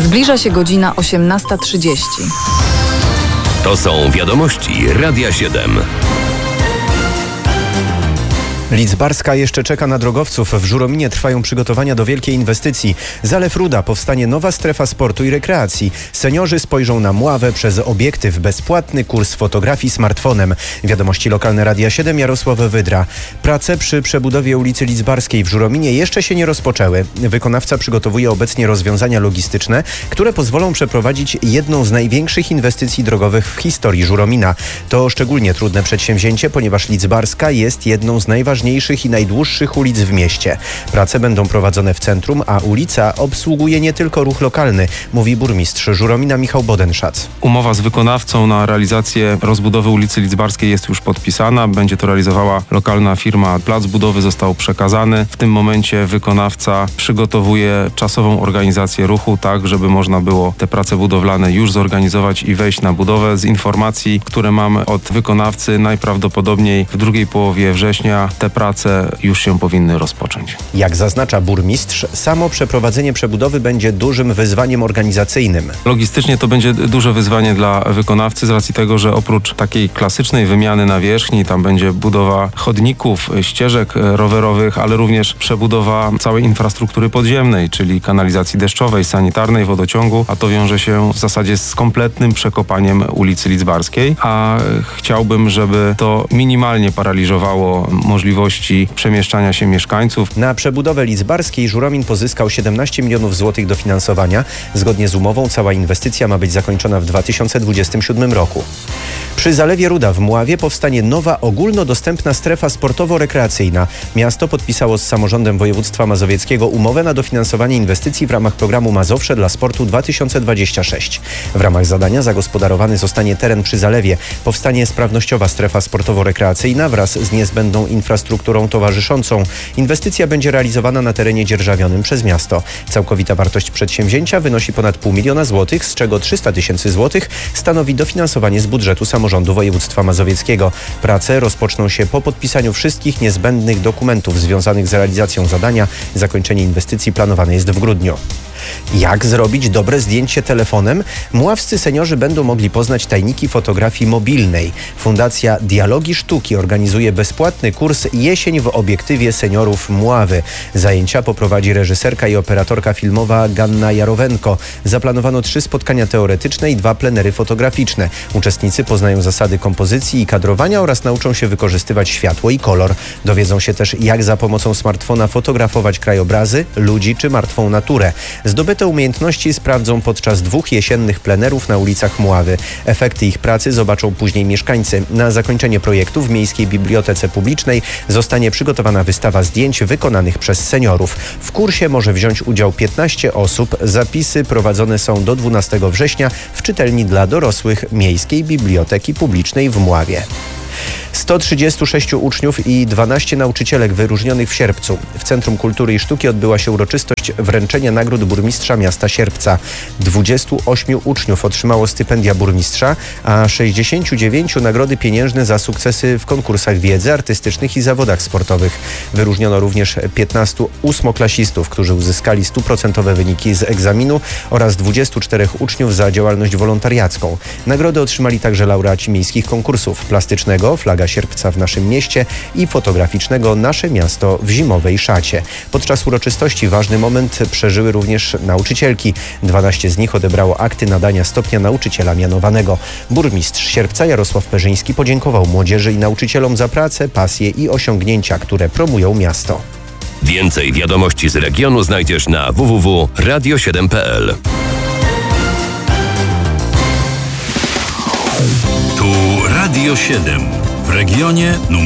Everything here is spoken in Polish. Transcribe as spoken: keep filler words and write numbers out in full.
Zbliża się godzina osiemnasta trzydzieści. To są wiadomości Radia siedem. Lidzbarska jeszcze czeka na drogowców. W Żurominie trwają przygotowania do wielkiej inwestycji. Zalew Ruda, powstanie nowa strefa sportu i rekreacji. Seniorzy spojrzą na Mławę przez obiektyw. Bezpłatny kurs fotografii smartfonem. Wiadomości lokalne Radia siedem, Jarosław Wydra. Prace przy przebudowie ulicy Lidzbarskiej w Żurominie jeszcze się nie rozpoczęły. Wykonawca przygotowuje obecnie rozwiązania logistyczne, które pozwolą przeprowadzić jedną z największych inwestycji drogowych w historii Żuromina. To szczególnie trudne przedsięwzięcie, ponieważ Lidzbarska jest jedną z najważniejszych i najdłuższych ulic w mieście. Prace będą prowadzone w centrum, a ulica obsługuje nie tylko ruch lokalny, mówi burmistrz Żuromina Michał Bodenszac. Umowa z wykonawcą na realizację rozbudowy ulicy Lidzbarskiej jest już podpisana. Będzie to realizowała lokalna firma. Plac budowy został przekazany. W tym momencie wykonawca przygotowuje czasową organizację ruchu, tak żeby można było te prace budowlane już zorganizować i wejść na budowę. Z informacji, które mamy od wykonawcy, najprawdopodobniej w drugiej połowie września te prace już się powinny rozpocząć. Jak zaznacza burmistrz, samo przeprowadzenie przebudowy będzie dużym wyzwaniem organizacyjnym. Logistycznie to będzie duże wyzwanie dla wykonawcy z racji tego, że oprócz takiej klasycznej wymiany nawierzchni, tam będzie budowa chodników, ścieżek rowerowych, ale również przebudowa całej infrastruktury podziemnej, czyli kanalizacji deszczowej, sanitarnej, wodociągu, a to wiąże się w zasadzie z kompletnym przekopaniem ulicy Lidzbarskiej, a chciałbym, żeby to minimalnie paraliżowało możliwości przemieszczania się mieszkańców. Na przebudowę Lidzbarskiej Żuromin pozyskał siedemnaście milionów złotych dofinansowania. Zgodnie z umową cała inwestycja ma być zakończona w dwa tysiące dwudziestym siódmym roku. Przy Zalewie Ruda w Mławie powstanie nowa ogólnodostępna strefa sportowo-rekreacyjna. Miasto podpisało z samorządem województwa mazowieckiego umowę na dofinansowanie inwestycji w ramach programu Mazowsze dla sportu dwa tysiące dwudziesty szósty. W ramach zadania zagospodarowany zostanie teren przy Zalewie. Powstanie sprawnościowa strefa sportowo-rekreacyjna wraz z niezbędną infrastrukturą towarzyszącą. Inwestycja będzie realizowana na terenie dzierżawionym przez miasto. Całkowita wartość przedsięwzięcia wynosi ponad pół miliona złotych, z czego trzysta tysięcy złotych stanowi dofinansowanie z budżetu samorządu województwa mazowieckiego. Prace rozpoczną się po podpisaniu wszystkich niezbędnych dokumentów związanych z realizacją zadania. Zakończenie inwestycji planowane jest w grudniu. Jak zrobić dobre zdjęcie telefonem? Mławscy seniorzy będą mogli poznać tajniki fotografii mobilnej. Fundacja Dialogi Sztuki organizuje bezpłatny kurs Jesień w obiektywie seniorów Mławy. Zajęcia poprowadzi reżyserka i operatorka filmowa Ganna Jarowenko. Zaplanowano trzy spotkania teoretyczne i dwa plenery fotograficzne. Uczestnicy poznają zasady kompozycji i kadrowania oraz nauczą się wykorzystywać światło i kolor. Dowiedzą się też, jak za pomocą smartfona fotografować krajobrazy, ludzi czy martwą naturę. Zdobyte umiejętności sprawdzą podczas dwóch jesiennych plenerów na ulicach Mławy. Efekty ich pracy zobaczą później mieszkańcy. Na zakończenie projektu w Miejskiej Bibliotece Publicznej zostanie przygotowana wystawa zdjęć wykonanych przez seniorów. W kursie może wziąć udział piętnaście osób. Zapisy prowadzone są do dwunastego września w czytelni dla dorosłych Miejskiej Biblioteki Publicznej w Mławie. sto trzydziestu sześciu uczniów i dwanaście nauczycielek wyróżnionych w Sierpcu. W Centrum Kultury i Sztuki odbyła się uroczystość wręczenia nagród burmistrza miasta Sierpca. dwudziestu ośmiu uczniów otrzymało stypendia burmistrza, a sześćdziesięciu dziewięciu nagrody pieniężne za sukcesy w konkursach wiedzy artystycznych i zawodach sportowych. Wyróżniono również piętnastu ósmoklasistów, którzy uzyskali stuprocentowe wyniki z egzaminu oraz dwudziestu czterech uczniów za działalność wolontariacką. Nagrody otrzymali także laureaci miejskich konkursów plastycznego Flaga Sierpca w naszym mieście i fotograficznego Nasze miasto w zimowej szacie. Podczas uroczystości ważny moment przeżyły również nauczycielki. dwanaście z nich odebrało akty nadania stopnia nauczyciela mianowanego. Burmistrz Sierpca Jarosław Perzyński podziękował młodzieży i nauczycielom za pracę, pasję i osiągnięcia, które promują miasto. Więcej wiadomości z regionu znajdziesz na w w w kropka radio siedem kropka p l. Tu Radio siedem w regionie numer